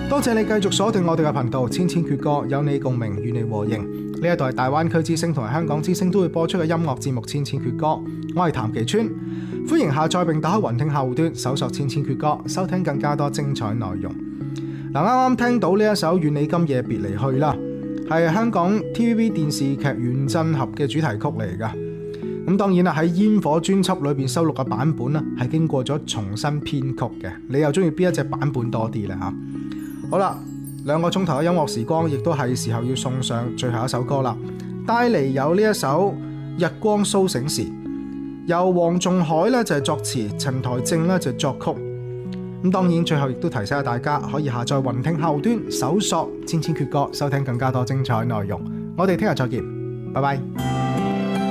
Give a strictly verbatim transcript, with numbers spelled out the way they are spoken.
多謝你繼續鎖定我哋嘅頻道，千千闕歌，有你共鳴，與你和應。呢一度係大灣區之聲同埋香港之聲都會播出嘅音樂節目《千千闕歌》，我係譚其川，歡迎下載並打開雲聽客戶端，搜索《千千闕歌》，收聽更加多精彩內容。嗱，啱啱聽到呢一首《願你今夜別離去》啦，係香港 T V B 電視劇《原振俠》嘅主題曲嚟噶。咁當然啦，喺煙火專輯裏邊收錄嘅版本呢，係經過咗重新編曲嘅。你又中意邊一隻版本多啲呢？吓？好啦，兩個鐘頭嘅音樂時光，亦都係時候要送上最後一首歌啦。帶嚟有呢一首《日光蘇醒時》，由黃仲海咧就係作詞，陳台正咧就作曲。咁當然最後亦都提醒下大家，可以下載雲聽客戶端，搜索千千闕歌，收聽更加多精彩內容。我哋聽日再見，拜拜。